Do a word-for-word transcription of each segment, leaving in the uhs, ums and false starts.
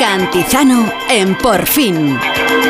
Cantizano en Por Fin.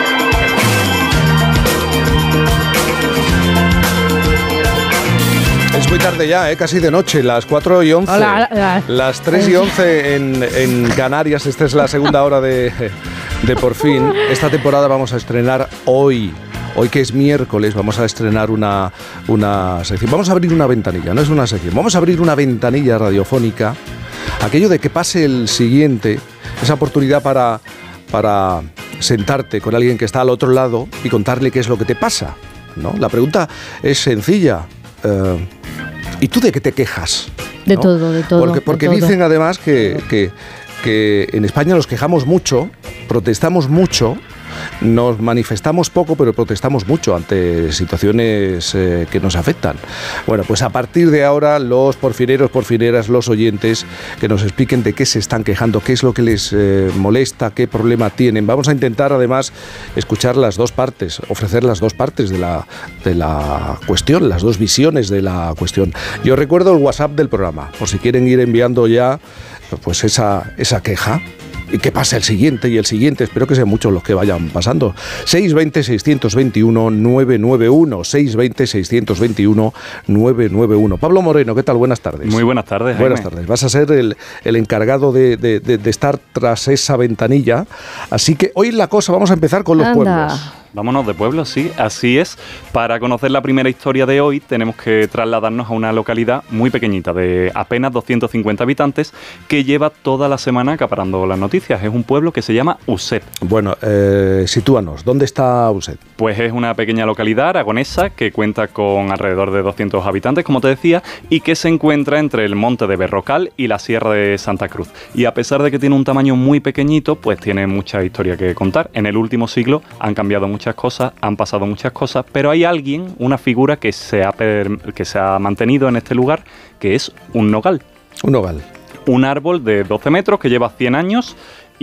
Es muy tarde ya, ¿eh? Casi de noche, las cuatro y once. Hola, hola. Las tres y once en, en Canarias. Esta es la segunda hora de, de Por Fin. Esta temporada vamos a estrenar hoy. Hoy que es miércoles vamos a estrenar una, una sección. Vamos a abrir una ventanilla, no es una sección. Vamos a abrir una ventanilla radiofónica. Aquello de que pase el siguiente, esa oportunidad para, para sentarte con alguien que está al otro lado y contarle qué es lo que te pasa, ¿no? La pregunta es sencilla. Uh, ¿Y tú de qué te quejas? De ¿no? todo, de todo. Porque, porque de todo. dicen además que, que, que en España nos quejamos mucho, protestamos mucho, nos manifestamos poco, pero protestamos mucho ante situaciones eh, que nos afectan. Bueno, pues a partir de ahora, los porfineros, porfineras, los oyentes, que nos expliquen de qué se están quejando, qué es lo que les eh, molesta, qué problema tienen. Vamos a intentar, además, escuchar las dos partes, ofrecer las dos partes de la, de la cuestión, las dos visiones de la cuestión. Yo recuerdo el WhatsApp del programa, por si quieren ir enviando ya pues esa, esa queja. Y que pase el siguiente y el siguiente. Espero que sean muchos los que vayan pasando. seis dos cero, seis dos uno, nueve nueve uno. seis dos cero, seis dos uno, nueve nueve uno. Pablo Moreno, ¿qué tal? Buenas tardes. Muy buenas tardes, Jaime. Buenas tardes. Vas a ser el, el encargado de, de, de, de estar tras esa ventanilla. Así que hoy la cosa, vamos a empezar con los Anda. pueblos. Vámonos de pueblo, sí, así es. Para conocer la primera historia de hoy tenemos que trasladarnos a una localidad muy pequeñita, de apenas doscientos cincuenta habitantes, que lleva toda la semana acaparando las noticias. Es un pueblo que se llama Uset. Bueno, eh, sitúanos, ¿dónde está Uset? Pues es una pequeña localidad aragonesa que cuenta con alrededor de doscientos habitantes, como te decía, y que se encuentra entre el monte de Berrocal y la sierra de Santa Cruz. Y a pesar de que tiene un tamaño muy pequeñito, pues tiene mucha historia que contar. En el último siglo han cambiado muchas cosas, han pasado muchas cosas, pero hay alguien, una figura que se ha, per, que se ha mantenido en este lugar, que es un nogal. Un nogal. Un árbol de doce metros que lleva cien años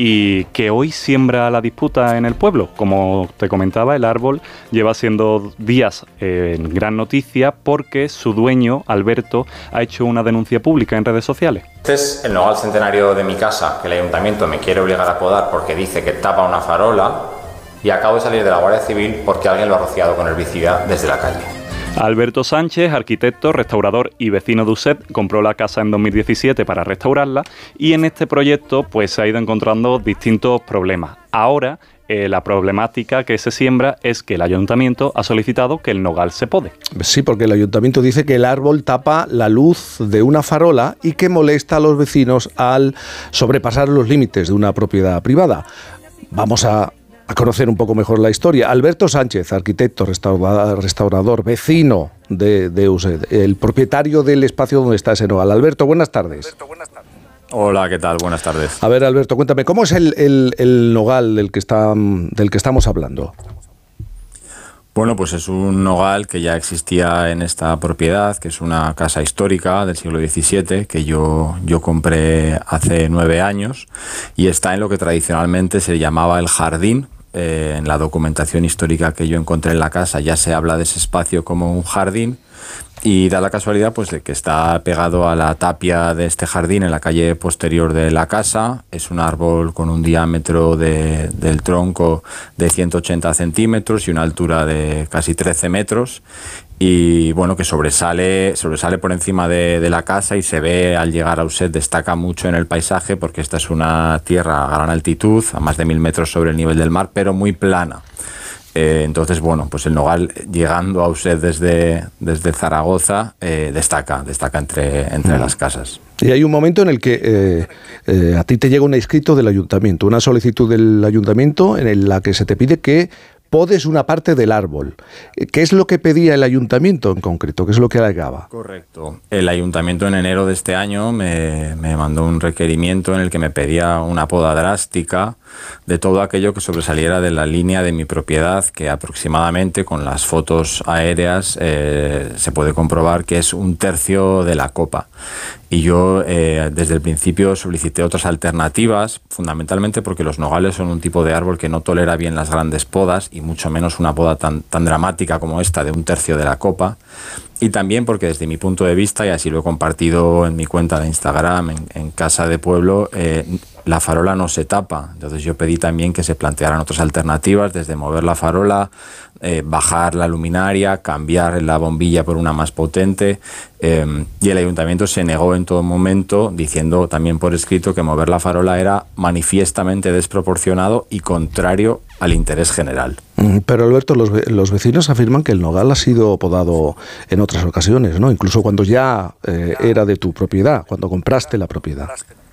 y que hoy siembra la disputa en el pueblo. Como te comentaba, el árbol lleva siendo días eh, en gran noticia porque su dueño, Alberto, ha hecho una denuncia pública en redes sociales. Este es el nogal centenario de mi casa, que el ayuntamiento me quiere obligar a podar porque dice que tapa una farola, y acabo de salir de la Guardia Civil porque alguien lo ha rociado con herbicida desde la calle. Alberto Sánchez, arquitecto, restaurador y vecino de Uset, compró la casa en dos mil diecisiete para restaurarla y en este proyecto pues se ha ido encontrando distintos problemas. Ahora eh, la problemática que se siembra es que el ayuntamiento ha solicitado que el nogal se pode. Sí, porque el ayuntamiento dice que el árbol tapa la luz de una farola y que molesta a los vecinos al sobrepasar los límites de una propiedad privada. Vamos a a conocer un poco mejor la historia. Alberto Sánchez, arquitecto, restaurador, restaurador vecino de, de Uset, el propietario del espacio donde está ese nogal. Alberto, buenas tardes. Alberto, buenas tardes. Hola, ¿qué tal? Buenas tardes. A ver, Alberto, cuéntame, ¿cómo es el, el, el nogal del que, está, del que estamos hablando? Bueno, pues es un nogal que ya existía en esta propiedad, que es una casa histórica del siglo diecisiete, que yo, yo compré hace nueve años y está en lo que tradicionalmente se llamaba el jardín. Eh, en la documentación histórica que yo encontré en la casa ya se habla de ese espacio como un jardín. Y da la casualidad pues de que está pegado a la tapia de este jardín en la calle posterior de la casa. Es un árbol con un diámetro de, del tronco de ciento ochenta centímetros y una altura de casi trece metros. Y bueno, que sobresale, sobresale por encima de, de la casa y se ve al llegar a Uset, destaca mucho en el paisaje porque esta es una tierra a gran altitud, a más de mil metros sobre el nivel del mar, pero muy plana. Eh, entonces, bueno, pues el nogal llegando a Uset desde, desde Zaragoza eh, destaca, destaca entre, entre mm. las casas. Y hay un momento en el que eh, eh, a ti te llega un escrito del ayuntamiento, una solicitud del ayuntamiento en la que se te pide que podes una parte del árbol. ¿Qué es lo que pedía el ayuntamiento en concreto? ¿Qué es lo que alegaba? Correcto. El ayuntamiento en enero de este año me, me mandó un requerimiento en el que me pedía una poda drástica de todo aquello que sobresaliera de la línea de mi propiedad, que aproximadamente con las fotos aéreas eh, se puede comprobar que es un tercio de la copa. Y yo eh, desde el principio solicité otras alternativas, fundamentalmente porque los nogales son un tipo de árbol que no tolera bien las grandes podas y mucho menos una poda tan, tan dramática como esta de un tercio de la copa. Y también porque desde mi punto de vista, y así lo he compartido en mi cuenta de Instagram, en, en Casa de Pueblo, eh, la farola no se tapa. Entonces yo pedí también que se plantearan otras alternativas, desde mover la farola, eh, bajar la luminaria, cambiar la bombilla por una más potente, eh, y el ayuntamiento se negó en todo momento, diciendo también por escrito que mover la farola era manifiestamente desproporcionado y contrario al interés general. Pero Alberto, los, los vecinos afirman que el nogal ha sido podado en otras ocasiones, ¿no? Incluso cuando ya eh, era de tu propiedad, cuando compraste la propiedad.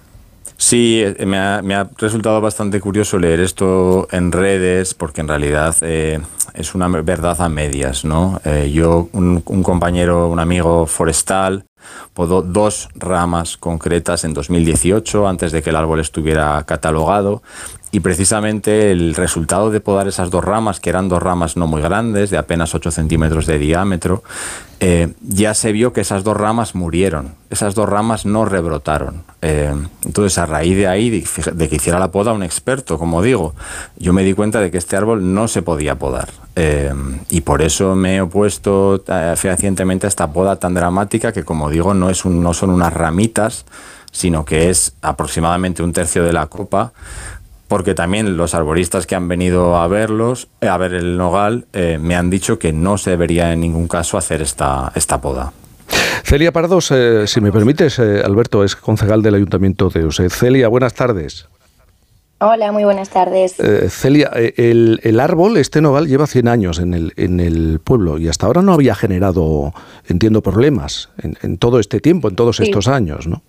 Sí, me ha, me ha resultado bastante curioso leer esto en redes, porque en realidad eh, es una verdad a medias, ¿no? Eh, yo, un, un compañero, un amigo forestal, podó dos ramas concretas en dos mil dieciocho, antes de que el árbol estuviera catalogado, y precisamente el resultado de podar esas dos ramas, que eran dos ramas no muy grandes, de apenas ocho centímetros de diámetro, eh, ya se vio que esas dos ramas murieron, esas dos ramas no rebrotaron. Eh, entonces, a raíz de ahí, de, de que hiciera la poda un experto, como digo, yo me di cuenta de que este árbol no se podía podar. Eh, y por eso me he opuesto eh, fehacientemente a esta poda tan dramática, que, como digo, no, es un, no son unas ramitas, sino que es aproximadamente un tercio de la copa, porque también los arboristas que han venido a verlos, a ver el nogal, eh, me han dicho que no se debería en ningún caso hacer esta, esta poda. Celia Pardos, eh, si me permites, eh, Alberto es concejal del Ayuntamiento de Used. Celia, buenas tardes. Hola, muy buenas tardes. Eh, Celia, eh, el, el árbol, este nogal, lleva cien años en el, en el pueblo y hasta ahora no había generado, entiendo, problemas en, en todo este tiempo, en todos sí. estos años, ¿no?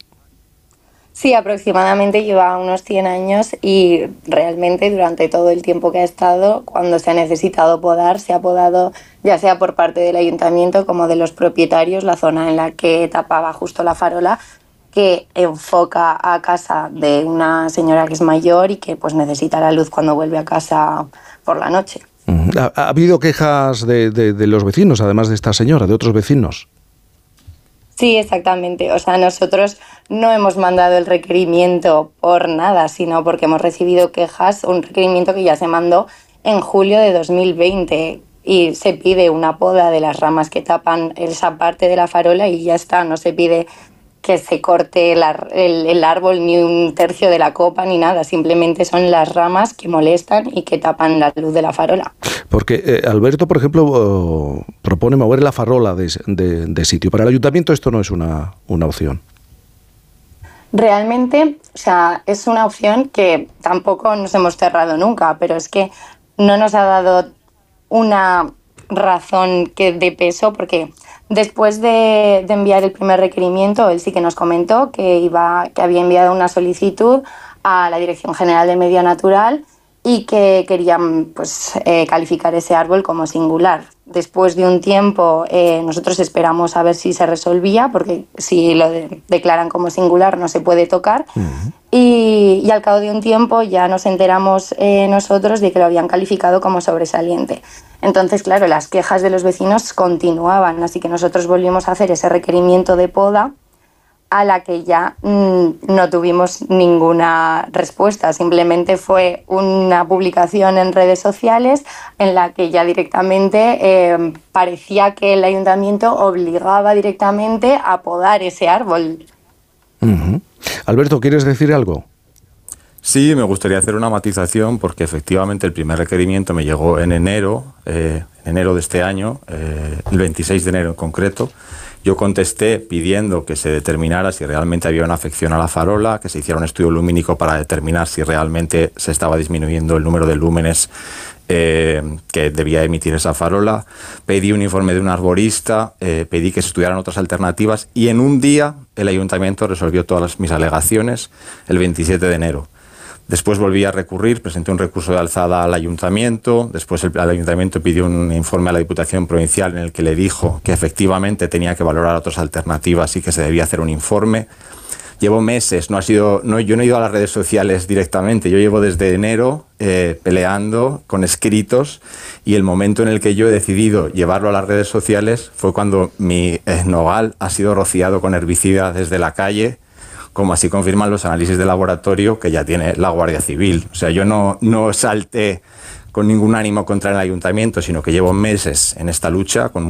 Sí, aproximadamente lleva unos cien años y realmente durante todo el tiempo que ha estado, cuando se ha necesitado podar, se ha podado ya sea por parte del ayuntamiento como de los propietarios, la zona en la que tapaba justo la farola, que enfoca a casa de una señora que es mayor y que pues necesita la luz cuando vuelve a casa por la noche. ¿Ha, ha habido quejas de, de, de los vecinos, además de esta señora, de otros vecinos? Sí, exactamente. O sea, nosotros no hemos mandado el requerimiento por nada, sino porque hemos recibido quejas, un requerimiento que ya se mandó en julio de dos mil veinte y se pide una poda de las ramas que tapan esa parte de la farola y ya está, no se pide que se corte el, el, el árbol ni un tercio de la copa ni nada, simplemente son las ramas que molestan y que tapan la luz de la farola. Porque eh, Alberto, por ejemplo, uh, propone mover la farola de, de, de sitio. Para el ayuntamiento esto no es una, una opción. Realmente, o sea, es una opción que tampoco nos hemos cerrado nunca, pero es que no nos ha dado una razón que de peso, porque después de, de enviar el primer requerimiento, él sí que nos comentó que, iba, que había enviado una solicitud a la Dirección General de Medio Natural y que querían pues, eh, calificar ese árbol como singular. Después de un tiempo eh, nosotros esperamos a ver si se resolvía, porque si lo de- declaran como singular no se puede tocar. Uh-huh. y, y al cabo de un tiempo ya nos enteramos eh, nosotros de que lo habían calificado como sobresaliente. Entonces, claro, las quejas de los vecinos continuaban, así que nosotros volvimos a hacer ese requerimiento de poda, a la que ya mmm, no tuvimos ninguna respuesta. Simplemente fue una publicación en redes sociales en la que ya directamente eh, parecía que el ayuntamiento obligaba directamente a podar ese árbol. Uh-huh. Alberto, ¿quieres decir algo? Sí, me gustaría hacer una matización porque efectivamente el primer requerimiento me llegó en enero, eh, en enero de este año, eh, el veintiséis de enero en concreto. Yo contesté pidiendo que se determinara si realmente había una afección a la farola, que se hiciera un estudio lumínico para determinar si realmente se estaba disminuyendo el número de lúmenes eh, que debía emitir esa farola. Pedí un informe de un arborista, eh, pedí que se estudiaran otras alternativas y en un día el ayuntamiento resolvió todas las, mis alegaciones el veintisiete de enero. Después volví a recurrir, presenté un recurso de alzada al ayuntamiento, después el, el ayuntamiento pidió un informe a la Diputación Provincial en el que le dijo que efectivamente tenía que valorar otras alternativas y que se debía hacer un informe. Llevo meses, no ha sido, no, yo no he ido a las redes sociales directamente, yo llevo desde enero eh, peleando con escritos y el momento en el que yo he decidido llevarlo a las redes sociales fue cuando mi eh, nogal ha sido rociado con herbicida desde la calle, como así confirman los análisis de laboratorio que ya tiene la Guardia Civil. O sea, yo no, no salté con ningún ánimo contra el ayuntamiento, sino que llevo meses en esta lucha con